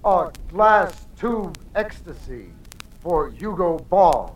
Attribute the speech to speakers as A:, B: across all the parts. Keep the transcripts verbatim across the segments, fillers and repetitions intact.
A: A glass tube ecstasy for Hugo Ball.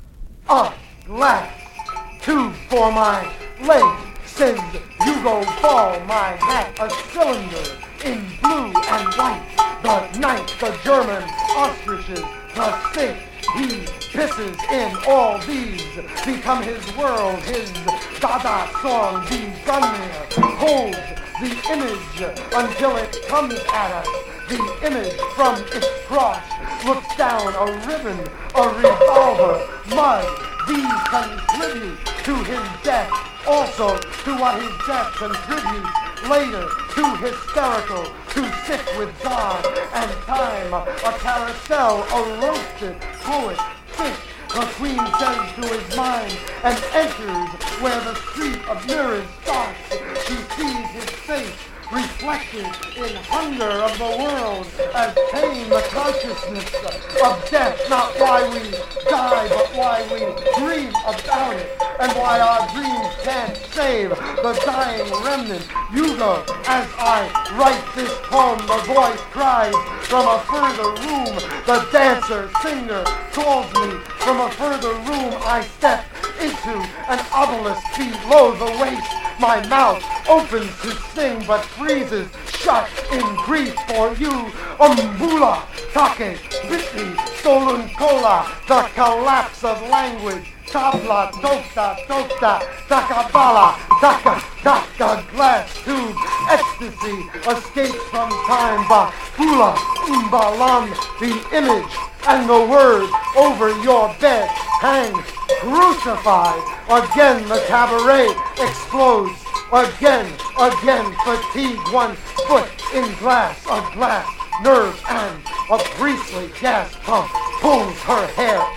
A: A glass tube for my leg, sends Hugo Ball, my hat, a cylinder in blue and white. The night, the German ostriches, the state, he pisses in. All these become his world, his Dada song. The gunman holds the image until it comes at us. The image from its crotch looks down, a ribbon, a revolver, mud. These contribute to his death, also to what his death contributes later, to hysterical, to sick with God and time, a carousel, a roasted poet, fish. The queen says to his mind and enters where the street of mirrors starts. She sees his face reflected in hunger of the world, as pain, the consciousness of death, not why we die, but why we dream about it, and why our dreams can't save the dying remnant. Hugo, as I write this poem, the voice cries from a further room. The dancer, singer calls me from a further room. I step into an obelisk below the waist. My mouth opens to sing, but freezes shut in grief for you. Umbula, take, bitni, stolen cola, the collapse of language. Tabla, dokta, dokta, takabala, taka, taka, glass tube, ecstasy, escapes from time, bakula, umbalam, the image and the word over your bed hangs crucified. Again the cabaret explodes. Again, again, fatigue, one foot in glass, a glass, nerve, and a priestly gas pump pulls her hair